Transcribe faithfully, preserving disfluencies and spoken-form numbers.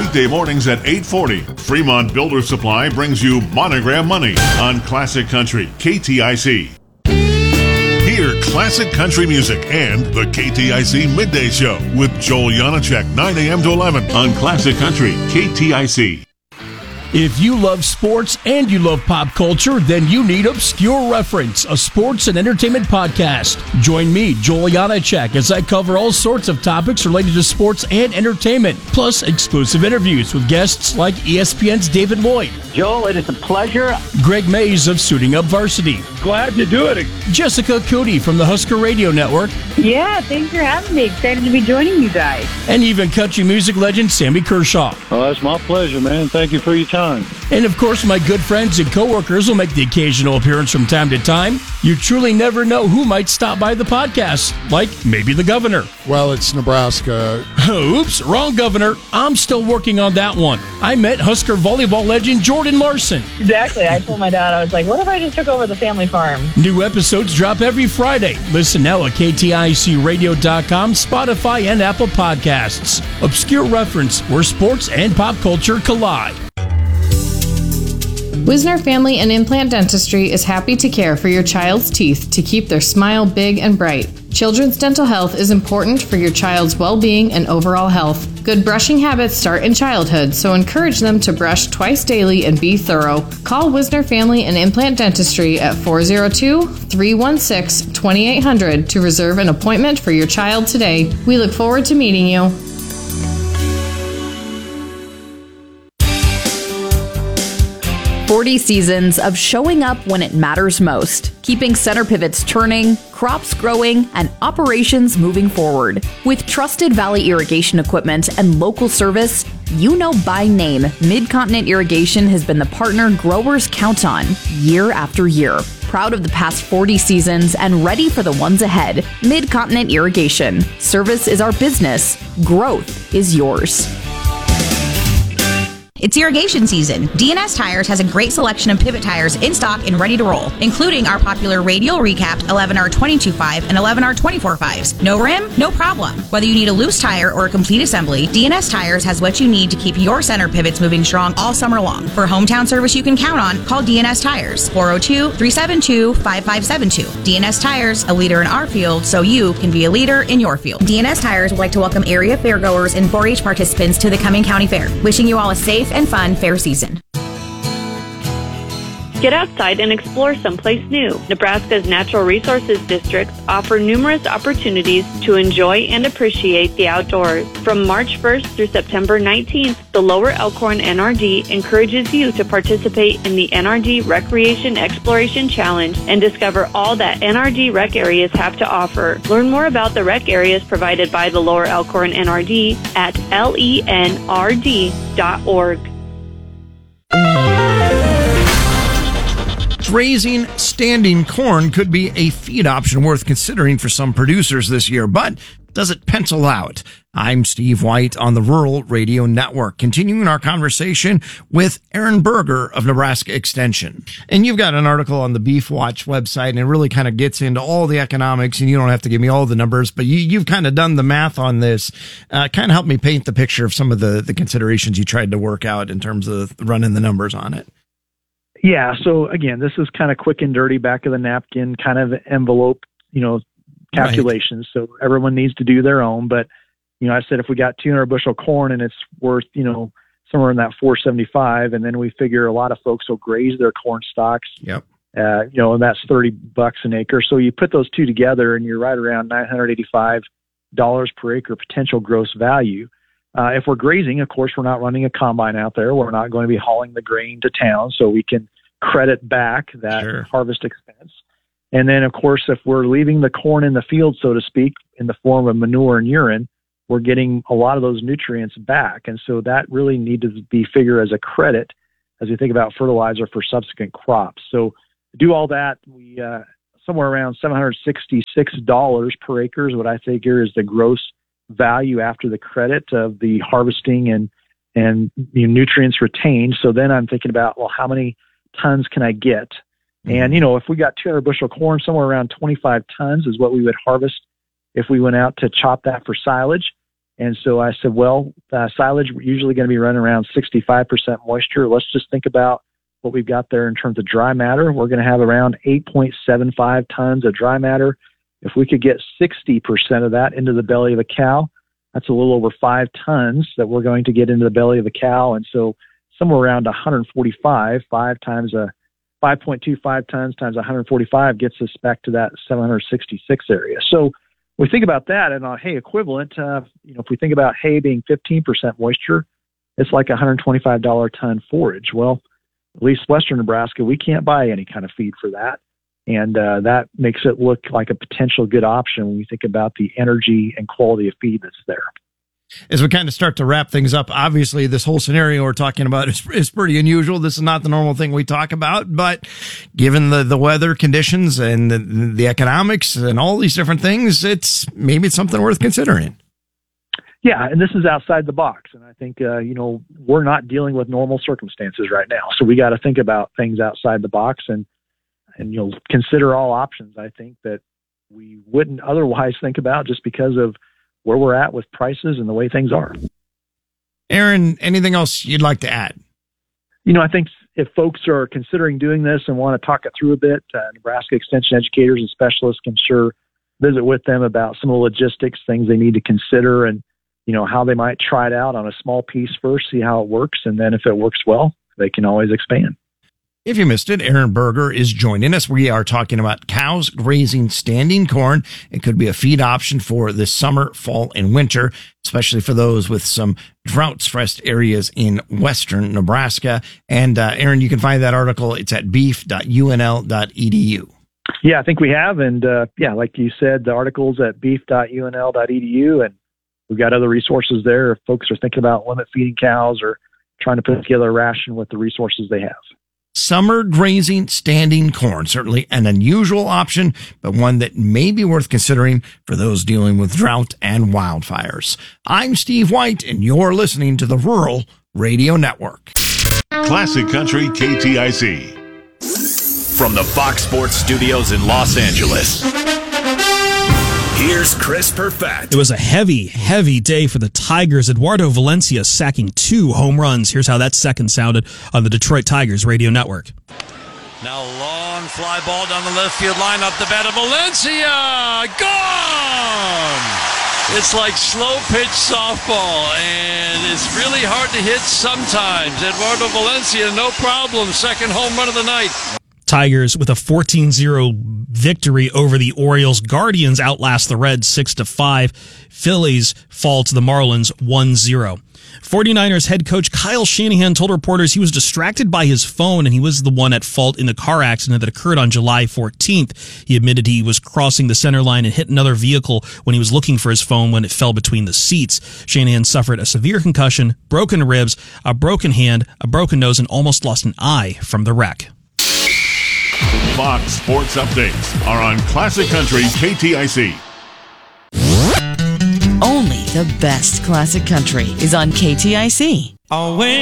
Weekday mornings at eight forty, Fremont Builder Supply brings you Monogram Money on Classic Country, K T I C. Hear classic country music and the K T I C Midday Show with Joel Janacek, nine a.m. to eleven on Classic Country, K T I C. If you love sports and you love pop culture, then you need Obscure Reference, a sports and entertainment podcast. Join me, Joel Janacek, as I cover all sorts of topics related to sports and entertainment, plus exclusive interviews with guests like E S P N's David Lloyd. Joel, it is a pleasure. Greg Mays of Suiting Up Varsity. Glad to do it. Jessica Cootie from the Husker Radio Network. Yeah, thanks for having me. Excited to be joining you guys. And even country music legend Sammy Kershaw. Oh, that's my pleasure, man. Thank you for your time. And of course, my good friends and coworkers will make the occasional appearance from time to time. You truly never know who might stop by the podcast, like maybe the governor. Well, it's Nebraska. Oops, wrong governor. I'm still working on that one. I met Husker volleyball legend Jordan Larson. Exactly. I told my dad, I was like, what if I just took over the family farm? New episodes drop every Friday. Listen now at K T I C radio dot com, Spotify, and Apple Podcasts. Obscure Reference, where sports and pop culture collide. Wisner Family and Implant Dentistry is happy to care for your child's teeth to keep their smile big and bright. Children's dental health is important for your child's well-being and overall health. Good brushing habits start in childhood, so encourage them to brush twice daily and be thorough. Call Wisner Family and Implant Dentistry at four oh two, three one six, two eight zero zero to reserve an appointment for your child today. We look forward to meeting you. forty seasons of showing up when it matters most, keeping center pivots turning, crops growing, and operations moving forward. With trusted Valley irrigation equipment and local service, you know by name, Mid-Continent Irrigation has been the partner growers count on year after year. Proud of the past forty seasons and ready for the ones ahead. Mid-Continent Irrigation. Service is our business. Growth is yours. It's irrigation season. D N S Tires has a great selection of pivot tires in stock and ready to roll, including our popular radial recapped eleven R twenty-two five and eleven R twenty-four fives. No rim? No problem. Whether you need a loose tire or a complete assembly, D N S Tires has what you need to keep your center pivots moving strong all summer long. For hometown service you can count on, call D N S Tires, four oh two, three seven two, five five seven two. D N S Tires, a leader in our field, so you can be a leader in your field. D N S Tires would like to welcome area fairgoers and four H participants to the Cumming County Fair. Wishing you all a safe and fun fair season. Get outside and explore someplace new. Nebraska's natural resources districts offer numerous opportunities to enjoy and appreciate the outdoors. From March first through September nineteenth, the Lower Elkhorn N R D encourages you to participate in the N R D Recreation Exploration Challenge and discover all that N R D rec areas have to offer. Learn more about the rec areas provided by the Lower Elkhorn N R D at lenrd dot org. Raising standing corn could be a feed option worth considering for some producers this year, but does it pencil out? I'm Steve White on the Rural Radio Network, continuing our conversation with Aaron Berger of Nebraska Extension. And you've got an article on the Beef Watch website, and it really kind of gets into all the economics, and you don't have to give me all the numbers, but you, you've kind of done the math on this. Uh, kind of help me paint the picture of some of the, the considerations you tried to work out in terms of running the numbers on it. Yeah. So again, this is kind of quick and dirty, back of the napkin kind of envelope, you know, calculations. Right. So everyone needs to do their own. But, you know, I said if we got two hundred bushel corn and it's worth, you know, somewhere in that four seventy-five, and then we figure a lot of folks will graze their corn stalks. Yep. Uh, you know, and that's thirty bucks an acre. So you put those two together and you're right around nine hundred eighty-five dollars per acre potential gross value. Uh, if we're grazing, of course, we're not running a combine out there. We're not going to be hauling the grain to town, so we can credit back that sure. harvest expense. And then, of course, if we're leaving the corn in the field, so to speak, in the form of manure and urine, we're getting a lot of those nutrients back. And so that really needs to be figured as a credit as we think about fertilizer for subsequent crops. So to do all that, we uh, somewhere around seven hundred sixty-six dollars per acre is what I figure is the gross value after the credit of the harvesting and and you know, nutrients retained. So then I'm thinking about, well, how many tons can I get? Mm-hmm. And, you know, if we got two hundred bushel corn, somewhere around twenty-five tons is what we would harvest if we went out to chop that for silage. And so I said, well, uh, silage, we're usually going to be running around sixty-five percent moisture. Let's just think about what we've got there in terms of dry matter. We're going to have around eight point seven five tons of dry matter. If we could get sixty percent of that into the belly of a cow, that's a little over five tons that we're going to get into the belly of a cow. And so somewhere around one hundred forty-five, five times a five point two five tons times one hundred forty-five gets us back to that seven hundred sixty-six area. So we think about that and on hay equivalent, uh, you know, if we think about hay being fifteen percent moisture, it's like one hundred twenty-five dollars a ton forage. Well, at least Western Nebraska, we can't buy any kind of feed for that. And uh, that makes it look like a potential good option when we think about the energy and quality of feed that's there. As we kind of start to wrap things up, obviously this whole scenario we're talking about is, is pretty unusual. This is not the normal thing we talk about, but given the, the weather conditions and the, the economics and all these different things, it's maybe it's something worth considering. Yeah, and this is outside the box. And I think, uh, you know, we're not dealing with normal circumstances right now. So we got to think about things outside the box and, and, you know, consider all options, I think, that we wouldn't otherwise think about just because of where we're at with prices and the way things are. Aaron, anything else you'd like to add? You know, I think if folks are considering doing this and want to talk it through a bit, uh, Nebraska Extension educators and specialists can sure visit with them about some of the logistics, things they need to consider, and, you know, how they might try it out on a small piece first, see how it works, and then if it works well, they can always expand. If you missed it, Aaron Berger is joining us. We are talking about cows grazing standing corn. It could be a feed option for this summer, fall, and winter, especially for those with some drought-stressed areas in western Nebraska. And uh, Aaron, you can find that article. It's at beef dot u n l dot e d u. Yeah, I think we have. And uh, yeah, like you said, the article's at beef dot u n l dot e d u. And we've got other resources there if folks are thinking about limit feeding cows or trying to put together a ration with the resources they have. Summer grazing standing corn, certainly an unusual option, but one that may be worth considering for those dealing with drought and wildfires. I'm Steve White, and you're listening to the Rural Radio Network. Classic Country K T I C. From the Fox Sports Studios in Los Angeles, here's Chris Perfett. It was a heavy, heavy day for the Tigers. Eduardo Valencia sacking two home runs. Here's how that second sounded on the Detroit Tigers Radio Network. Now long fly ball down the left field line, up the bat of Valencia. Gone! It's like slow pitch softball, and it's really hard to hit sometimes. Eduardo Valencia, no problem. Second home run of the night. Tigers with a fourteen zero victory over the Orioles. Guardians outlast the Reds six to five. Phillies fall to the Marlins one zero. 49ers head coach Kyle Shanahan told reporters he was distracted by his phone and he was the one at fault in the car accident that occurred on July fourteenth. He admitted he was crossing the center line and hit another vehicle when he was looking for his phone when it fell between the seats. Shanahan suffered a severe concussion, broken ribs, a broken hand, a broken nose, and almost lost an eye from the wreck. Fox Sports Updates are on Classic Country K T I C. Only the best classic country is on K T I C. Always.